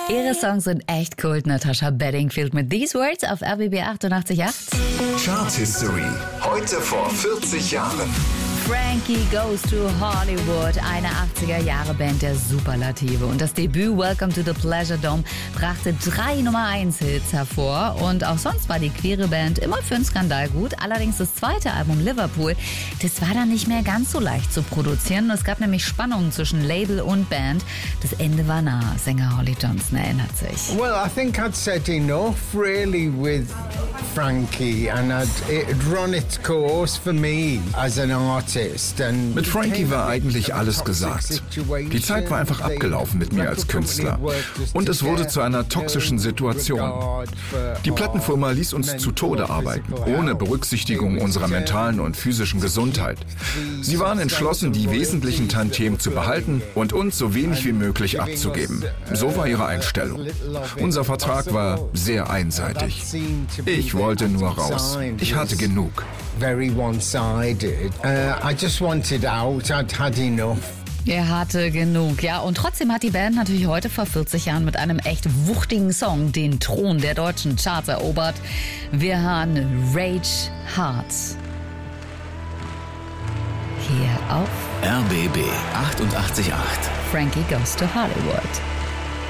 Ihre Songs sind echt Kult. Natasha Bedingfield mit These Words auf RBB 88.8. Chart History. Heute vor 40 Jahren. Frankie Goes to Hollywood, eine 80er-Jahre-Band der Superlative. Und das Debüt Welcome to the Pleasure Dome brachte 3 Nummer-1-Hits hervor. Und auch sonst war die queere Band immer für einen Skandal gut. Allerdings das zweite Album Liverpool, das war dann nicht mehr ganz so leicht zu produzieren. Es gab nämlich Spannungen zwischen Label und Band. Das Ende war nah. Sänger Holly Johnson erinnert sich. Well, I think I'd said enough really with Frankie and it had run its course for me as an artist. Mit Frankie war eigentlich alles gesagt. Die Zeit war einfach abgelaufen mit mir als Künstler. Und es wurde zu einer toxischen Situation. Die Plattenfirma ließ uns zu Tode arbeiten, ohne Berücksichtigung unserer mentalen und physischen Gesundheit. Sie waren entschlossen, die wesentlichen Tantiemen zu behalten und uns so wenig wie möglich abzugeben. So war ihre Einstellung. Unser Vertrag war sehr einseitig. Ich wollte nur raus. Ich hatte genug. Very one-sided. I just wanted out. I'd had enough. Er hatte genug, ja. Und trotzdem hat die Band natürlich heute vor 40 Jahren mit einem echt wuchtigen Song den Thron der deutschen Charts erobert. Wir hören Rage Hard. Hier auf RBB 88.8. Frankie Goes to Hollywood.